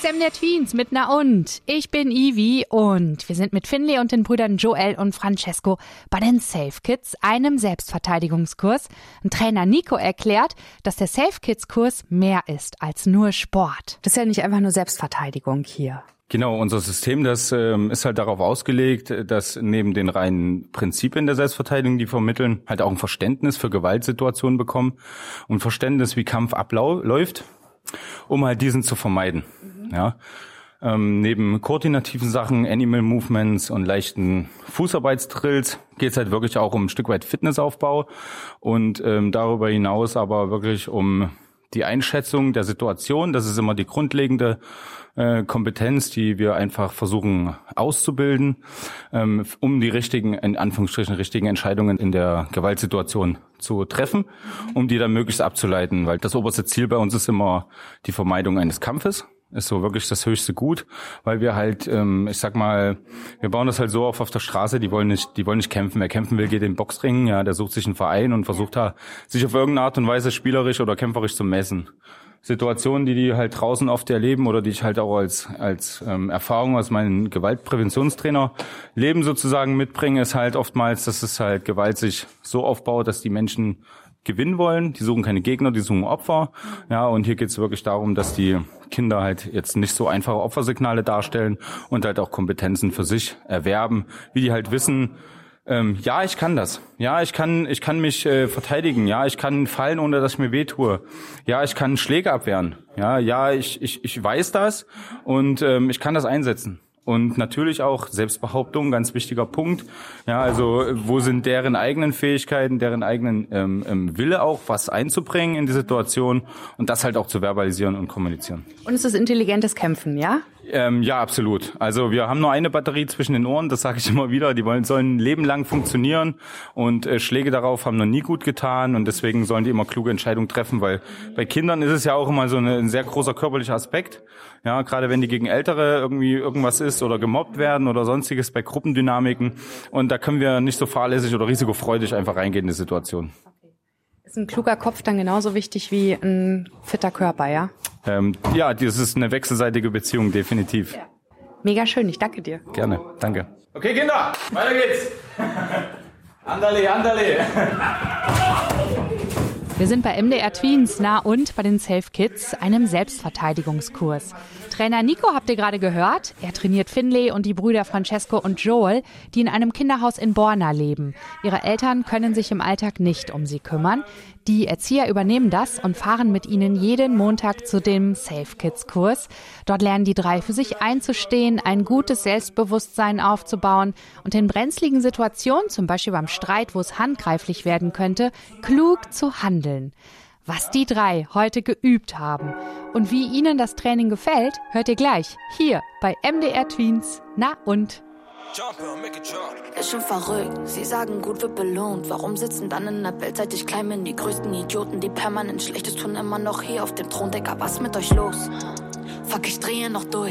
ist MDR Tweens mit Na und. Ich bin Ivi und wir sind mit Finlay und den Brüdern Joel und Francesco bei den Safe Kids, einem Selbstverteidigungskurs. Ein Trainer Nico erklärt, dass der Safe Kids Kurs mehr ist als nur Sport. Das ist ja nicht einfach nur Selbstverteidigung hier. Genau, unser System, das ist halt darauf ausgelegt, dass neben den reinen Prinzipien der Selbstverteidigung, die vermitteln, halt auch ein Verständnis für Gewaltsituationen bekommen und Verständnis, wie Kampf abläuft, um halt diesen zu vermeiden. Ja. Neben koordinativen Sachen, Animal Movements und leichten Fußarbeitsdrills geht es halt wirklich auch um ein Stück weit Fitnessaufbau und darüber hinaus aber wirklich um die Einschätzung der Situation. Das ist immer die grundlegende Kompetenz, die wir einfach versuchen auszubilden, um die richtigen, in Anführungsstrichen, richtigen Entscheidungen in der Gewaltsituation zu treffen, um die dann möglichst abzuleiten. Weil das oberste Ziel bei uns ist immer die Vermeidung eines Kampfes. Ist so wirklich das höchste Gut, weil wir halt, ich sag mal, wir bauen das halt so auf der Straße, die wollen nicht kämpfen. Wer kämpfen will, geht in den Boxring, ja, der sucht sich einen Verein und versucht da, sich auf irgendeine Art und Weise spielerisch oder kämpferisch zu messen. Situationen, die halt draußen oft erleben oder die ich halt auch als Erfahrung aus meinem Gewaltpräventionstrainer Leben sozusagen mitbringe, ist halt oftmals, dass es halt Gewalt sich so aufbaut, dass die Menschen gewinnen wollen. Die suchen keine Gegner, die suchen Opfer. Ja, und hier geht es wirklich darum, dass die Kinder halt jetzt nicht so einfache Opfersignale darstellen und halt auch Kompetenzen für sich erwerben, wie die halt wissen, ja, ich kann das. Ja, ich kann mich verteidigen. Ja, ich kann fallen, ohne dass ich mir wehtue. Ja, ich kann Schläge abwehren. Ja, ich weiß das und ich kann das einsetzen. Und natürlich auch Selbstbehauptung, ganz wichtiger Punkt. Ja, also wo sind deren eigenen Fähigkeiten, deren eigenen Wille auch, was einzubringen in die Situation und das halt auch zu verbalisieren und kommunizieren. Und es ist intelligentes Kämpfen, ja? Ja, absolut. Also wir haben nur eine Batterie zwischen den Ohren, das sage ich immer wieder. Die sollen ein Leben lang funktionieren und Schläge darauf haben noch nie gut getan und deswegen sollen die immer kluge Entscheidungen treffen, weil bei Kindern ist es ja auch immer so ein sehr großer körperlicher Aspekt. Ja, gerade wenn die gegen Ältere irgendwie irgendwas ist oder gemobbt werden oder sonstiges bei Gruppendynamiken und da können wir nicht so fahrlässig oder risikofreudig einfach reingehen in die Situation. Ist ein kluger Kopf dann genauso wichtig wie ein fitter Körper, ja? Ja, das ist eine wechselseitige Beziehung, definitiv. Ja. Mega schön, ich danke dir. Gerne, danke. Okay, Kinder, weiter geht's. Andale. Wir sind bei MDR Tweens, Na und bei den Safe Kids, einem Selbstverteidigungskurs. Trainer Nico habt ihr gerade gehört. Er trainiert Finlay und die Brüder Francesco und Joel, die in einem Kinderhaus in Borna leben. Ihre Eltern können sich im Alltag nicht um sie kümmern. Die Erzieher übernehmen das und fahren mit ihnen jeden Montag zu dem Safe Kids Kurs. Dort lernen die drei für sich einzustehen, ein gutes Selbstbewusstsein aufzubauen und in brenzligen Situationen, zum Beispiel beim Streit, wo es handgreiflich werden könnte, klug zu handeln. Was die drei heute geübt haben und wie ihnen das Training gefällt, hört ihr gleich hier bei MDR Tweens. Na und? Ist schon verrückt, sie sagen, gut wird belohnt. Warum sitzen dann in der Welt, seit ich klein bin, die größten Idioten, die permanent Schlechtes tun, immer noch hier auf dem Thron. Digga, was mit euch los? Fuck, ich drehe noch durch.